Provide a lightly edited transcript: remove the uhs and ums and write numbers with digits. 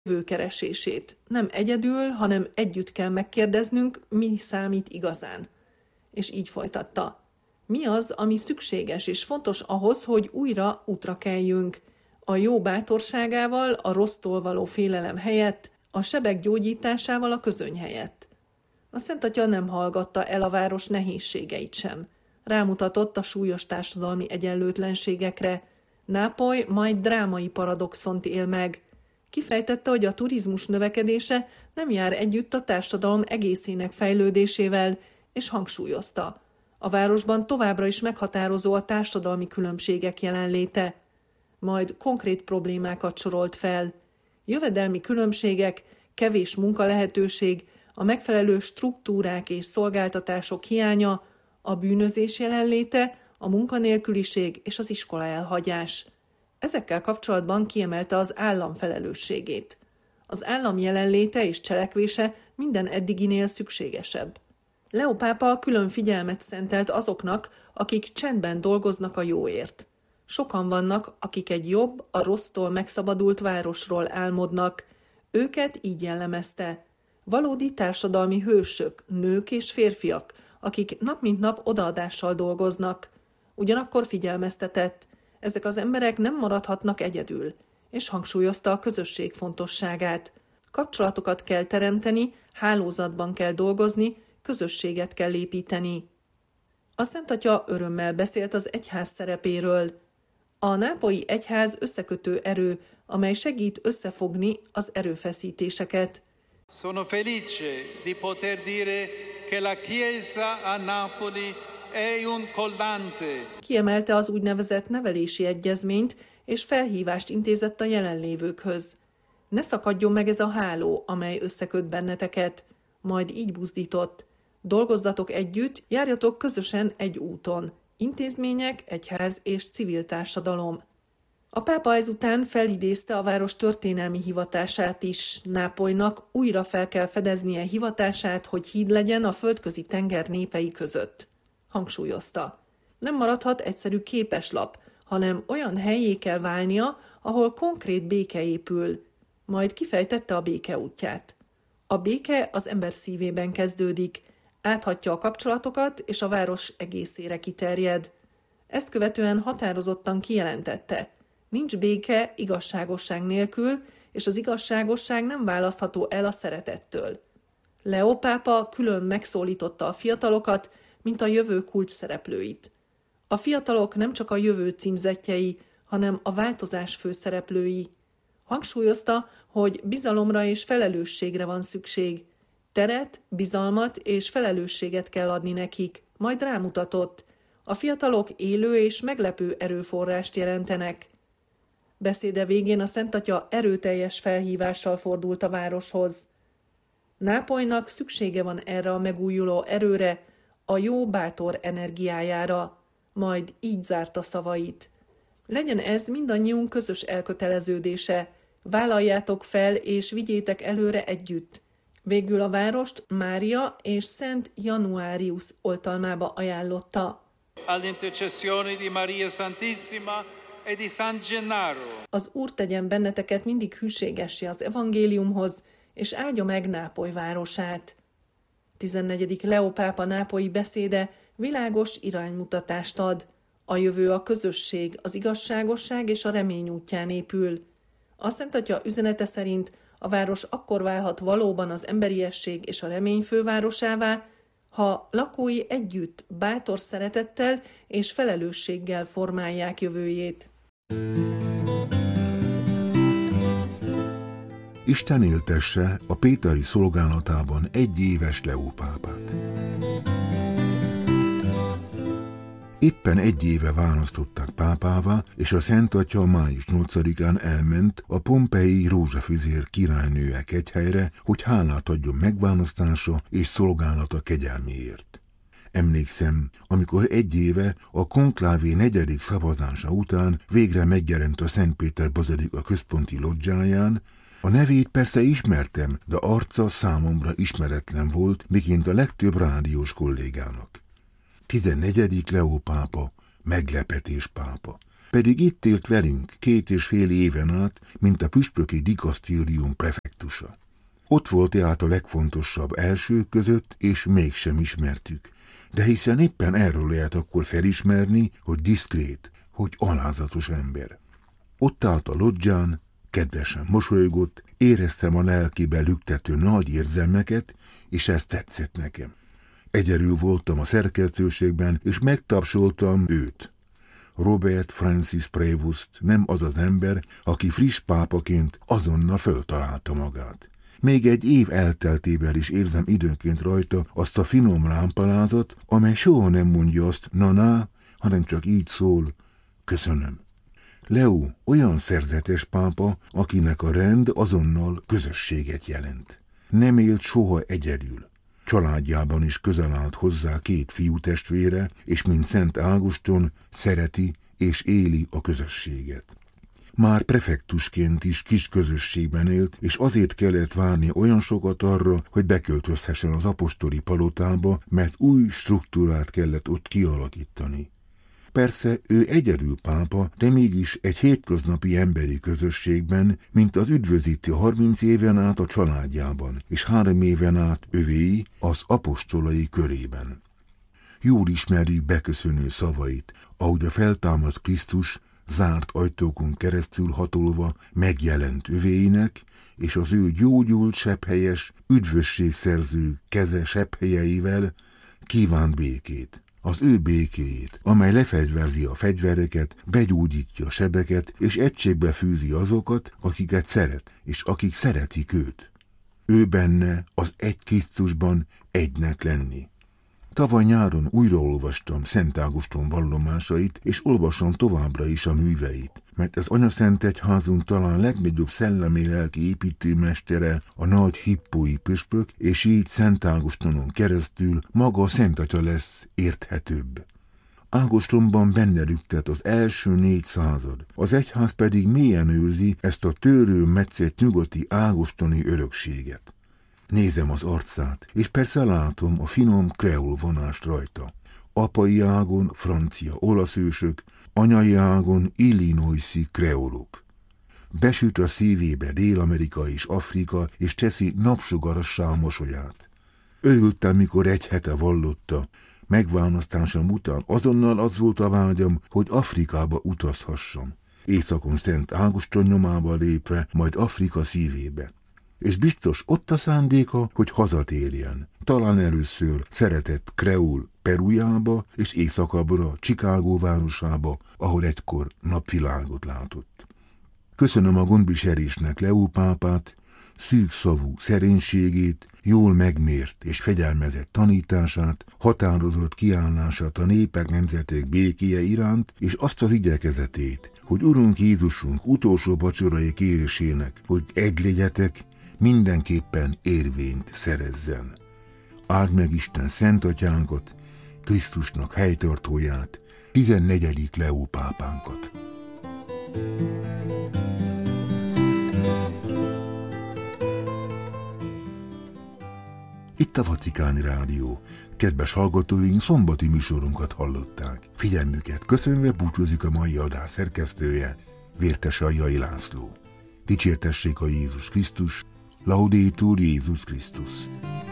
jövőkeresését. Nem egyedül, hanem együtt kell megkérdeznünk, mi számít igazán. És így folytatta. Mi az, ami szükséges és fontos ahhoz, hogy újra útra keljünk? A jó bátorságával, a rossztól való félelem helyett, a sebek gyógyításával a közöny helyett. A Szent Atya nem hallgatta el a város nehézségeit sem. Rámutatott a súlyos társadalmi egyenlőtlenségekre. Nápoly majd drámai paradoxont él meg. Kifejtette, hogy a turizmus növekedése nem jár együtt a társadalom egészének fejlődésével, és hangsúlyozta. A városban továbbra is meghatározó a társadalmi különbségek jelenléte. Majd konkrét problémákat sorolt fel. Jövedelmi különbségek, kevés munkalehetőség, a megfelelő struktúrák és szolgáltatások hiánya, a bűnözés jelenléte, a munkanélküliség és az iskola elhagyás. Ezekkel kapcsolatban kiemelte az állam felelősségét. Az állam jelenléte és cselekvése minden eddiginél szükségesebb. Leó pápa külön figyelmet szentelt azoknak, akik csendben dolgoznak a jóért. Sokan vannak, akik egy jobb, a rossztól megszabadult városról álmodnak. Őket így jellemezte. Valódi társadalmi hősök, nők és férfiak, akik nap mint nap odaadással dolgoznak. Ugyanakkor figyelmeztetett, ezek az emberek nem maradhatnak egyedül, és hangsúlyozta a közösség fontosságát. Kapcsolatokat kell teremteni, hálózatban kell dolgozni, közösséget kell építeni. A Szent Atya örömmel beszélt az egyház szerepéről. A nápolyi egyház összekötő erő, amely segít összefogni az erőfeszítéseket. Sono felice di poter dire che la Chiesa a Napoli è un collante. Kiemelte az úgynevezett nevelési egyezményt, és felhívást intézett a jelenlévőkhöz. Ne szakadjon meg ez a háló, amely összeköt benneteket. Majd így buzdított. Dolgozzatok együtt, járjatok közösen egy úton. Intézmények, egyház és civil társadalom. A pápa ezután felidézte a város történelmi hivatását is. Nápolynak újra fel kell fedeznie hivatását, hogy híd legyen a földközi tenger népei között. Hangsúlyozta. Nem maradhat egyszerű képeslap, hanem olyan helyé kell válnia, ahol konkrét béke épül. Majd kifejtette a béke útját. A béke az ember szívében kezdődik, áthatja a kapcsolatokat, és a város egészére kiterjed. Ezt követően határozottan kijelentette. Nincs béke igazságosság nélkül, és az igazságosság nem választható el a szeretettől. Leó pápa külön megszólította a fiatalokat, mint a jövő kulcs szereplőit. A fiatalok nem csak a jövő címzettjei, hanem a változás főszereplői. Hangsúlyozta, hogy bizalomra és felelősségre van szükség. Teret, bizalmat és felelősséget kell adni nekik, majd rámutatott. A fiatalok élő és meglepő erőforrást jelentenek. Beszéde végén a Szent Atya erőteljes felhívással fordult a városhoz. Nápolynak szüksége van erre a megújuló erőre, a jó bátor energiájára, majd így zárta szavait. Legyen ez mindannyiunk közös elköteleződése, vállaljátok fel és vigyétek előre együtt. Végül a várost Mária és Szent Januarius oltalmába ajánlotta. All'intercessione di Maria Santissima e di San Gennaro. Az Úr tegyen benneteket mindig hűségessé az evangéliumhoz, és áldja meg Nápoly városát. 14. Leó pápa nápolyi beszéde világos iránymutatást ad. A jövő a közösség, az igazságosság és a remény útján épül. A Szent Atya üzenete szerint a város akkor válhat valóban az emberiesség és a remény fővárosává, ha lakói együtt, bátor szeretettel és felelősséggel formálják jövőjét. Isten éltesse a péteri szolgálatában 1 éves Leó pápát. Éppen 1 éve választották pápává, és a Szent Atya május 8-án elment a pompei rózsafüzér királynője kegyhelyre, hogy hálát adjon megválasztása és szolgálata kegyelméért. Emlékszem, amikor 1 éve a konklávé 4. szavazása után végre megjelent a Szent Péter bazilika központi lodzsáján. A nevét persze ismertem, de arca számomra ismeretlen volt, miként a legtöbb rádiós kollégának. 14. Leó pápa, meglepetés pápa. pedig itt élt velünk 2,5 éven át, mint a püspöki dikasztérium prefektusa. Ott volt tehát a legfontosabb elsők között, és mégsem ismertük. De hiszen éppen erről lehet akkor felismerni, hogy diszkrét, hogy alázatos ember. Ott állt a lodzsán, kedvesen mosolygott, éreztem a lelkébe lüktető nagy érzelmeket, és ez tetszett nekem. Egyedül voltam a szerkesztőségben, és megtapsoltam őt. Robert Francis Prévost nem az az ember, aki friss pápaként azonnal föltalálta magát. Még egy év elteltével is érzem időnként rajta azt a finom lámpalázat, amely soha nem mondja azt na-na, hanem csak így szól, köszönöm. Leo olyan szerzetes pápa, akinek a rend azonnal közösséget jelent. Nem élt soha egyedül. Családjában is közel állt hozzá 2 fiútestvére, és mint Szent Ágoston szereti és éli a közösséget. Már prefektusként is kis közösségben élt, és azért kellett várni olyan sokat arra, hogy beköltözhessen az apostoli palotába, mert új struktúrát kellett ott kialakítani. Persze ő egyedül pápa, de mégis egy hétköznapi emberi közösségben, mint az üdvözítő 30 éven át a családjában, és 3 éven át övéi az apostolai körében. Jól ismerjük beköszönő szavait, ahogy a feltámadt Krisztus zárt ajtókon keresztül hatolva megjelent övéinek, és az ő gyógyult sebhelyes, üdvösségszerző keze sebhelyeivel kívánt békét. Az ő békéjét, amely lefegyverzi a fegyvereket, begyógyítja a sebeket, és egységbe fűzi azokat, akiket szeret, és akik szeretik őt. Ő benne, az egy Krisztusban egynek lenni. Tavaly nyáron újraolvastam Szent Ágoston vallomásait, és olvasom továbbra is a műveit, mert az Anyaszentegyházunk talán legnagyobb szellemi-lelki építőmestere a nagy hippói püspök, és így Szent Ágostonon keresztül maga a Szent Atya lesz érthetőbb. Ágostonban benne lüktet az első 4 század, az egyház pedig mélyen őrzi ezt a tőrő metszett nyugati ágostoni örökséget. Nézem az arcát, és persze látom a finom kreol vonást rajta. Apai ágon francia olasz ősök, anyai ágon illinoisi kreolok. Besüt a szívébe Dél-Amerika és Afrika, és teszi napsugarassá a mosolyát. Örültem, mikor egy hete vallotta. Megválasztásom után azonnal az volt a vágyam, hogy Afrikába utazhassam. Északon Szent Ágoston nyomába lépve, majd Afrika szívébe. És biztos ott a szándéka, hogy hazatérjen. Talán először szeretett kreol Perujába, és északabbra Chicago városába, ahol egykor napvilágot látott. Köszönöm a gondviselésnek Leo pápát, szűkszavú szerénységét, jól megmért és fegyelmezett tanítását, határozott kiállását a népek nemzetek békéje iránt, és azt az igyekezetét, hogy Urunk Jézusunk utolsó vacsorai kérésének, hogy egy legyetek, mindenképpen érvényt szerezzen. Áld meg Isten Szent Atyánkat, Krisztusnak helytartóját, 14. Leo pápánkat. Itt a Vatikáni Rádió. Kedves hallgatóink, szombati műsorunkat hallották. Figyelmüket köszönve búcsúzik a mai adás szerkesztője, Vértes Aljai László. Dicsértessék a Jézus Krisztus, Laudetur Jézus Krisztus.